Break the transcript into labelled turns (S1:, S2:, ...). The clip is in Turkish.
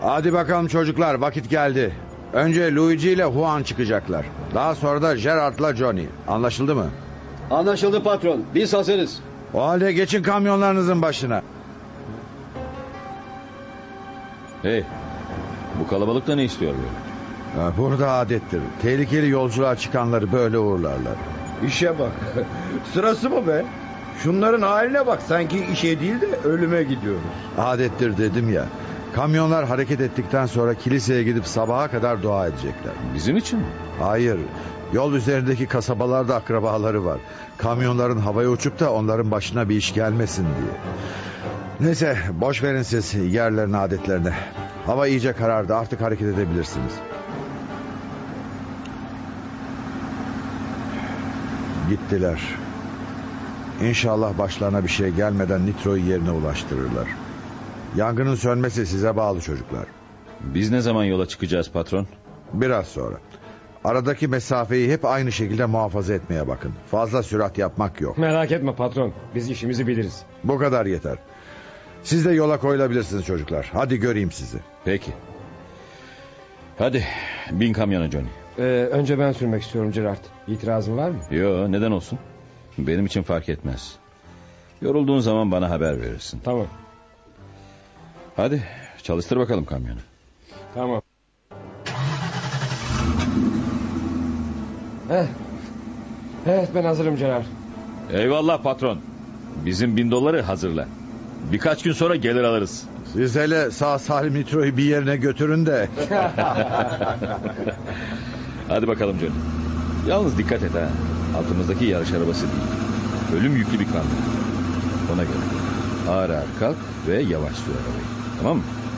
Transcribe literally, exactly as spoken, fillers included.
S1: Hadi bakalım çocuklar, vakit geldi. Önce Luigi ile Juan çıkacaklar. Daha sonra da Gerard'la Johnny. Anlaşıldı mı?
S2: Anlaşıldı patron. Biz hazırız.
S1: O halde geçin kamyonlarınızın başına.
S3: Hey, bu kalabalıkta ne istiyor böyle?
S1: Ha, Burada adettir. Tehlikeli yolculuğa çıkanları böyle uğurlarlar.
S4: İşe bak. Sırası mı be? Şunların haline bak. Sanki işe değil de ölüme gidiyoruz.
S1: Adettir dedim ya. Kamyonlar hareket ettikten sonra kiliseye gidip sabaha kadar dua edecekler.
S3: Bizim için mi?
S1: Hayır. Yol üzerindeki kasabalarda akrabaları var. Kamyonların havaya uçup da onların başına bir iş gelmesin diye. Neyse, boş verin siz yerlerine, adetlerine. Hava iyice karardı, artık hareket edebilirsiniz. Gittiler. İnşallah başlarına bir şey gelmeden nitroyu yerine ulaştırırlar. Yangının sönmesi size bağlı çocuklar.
S3: Biz ne zaman yola çıkacağız patron?
S1: Biraz sonra. Aradaki mesafeyi hep aynı şekilde muhafaza etmeye bakın. Fazla sürat yapmak yok.
S5: Merak etme patron. Biz işimizi biliriz.
S1: Bu kadar yeter. Siz de yola koyulabilirsiniz çocuklar. Hadi göreyim sizi.
S3: Peki. Hadi bin kamyona Johnny.
S5: Ee, önce ben sürmek istiyorum Gerard. İtirazın var mı?
S3: Yo, neden olsun? Benim için fark etmez. Yorulduğun zaman bana haber verirsin.
S5: Tamam.
S3: Hadi çalıştır bakalım kamyonu.
S5: Tamam. Heh. Evet, ben hazırım Gerard.
S3: Eyvallah patron. Bizim bin doları hazırla. Birkaç gün sonra gelir alırız.
S1: Siz hele sağ salim nitroyu bir yerine götürün de.
S3: Hadi bakalım Johnny. Yalnız dikkat et ha. Altımızdaki yarış arabası değil. Ölüm yüklü bir kamyon. Ona göre. Ağır ağır kalk ve yavaş sür arabayı. Tamam mı?